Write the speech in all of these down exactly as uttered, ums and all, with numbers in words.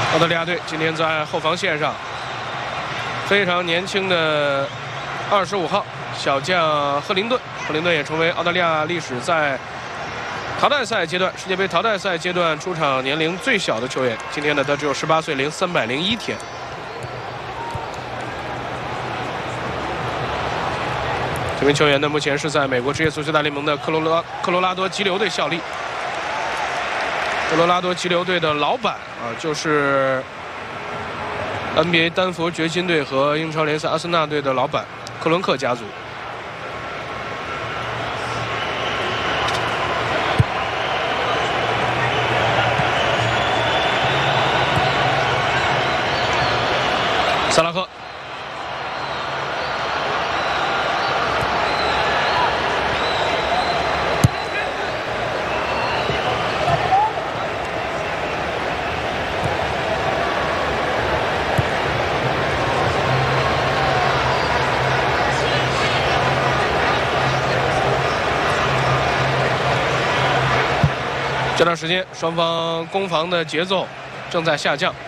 澳大利亚队今天在后防线上，非常年轻的二十五号小将赫林顿，赫林顿也成为澳大利亚历史在淘汰赛阶段、世界杯淘汰赛阶段出场年龄最小的球员。今天呢，他只有十八岁零三百零一天。这名球员呢，目前是在美国职业足球大联盟的科罗拉科罗拉多急流队效力。科罗拉多急流队的老板啊，就是 N B A 丹佛掘金队和英超联赛阿森纳队的老板克伦克家族。萨拉赫。这段时间，双方攻防的节奏正在下降。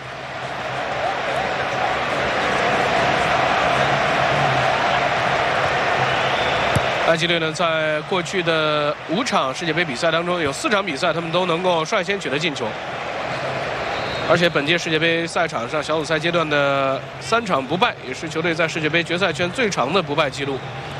埃及队呢，在过去的五场世界杯比赛当中，有四场比赛他们都能够率先取得进球，而且本届世界杯赛场上小组赛阶段的三场不败，也是球队在世界杯决赛圈最长的不败记录。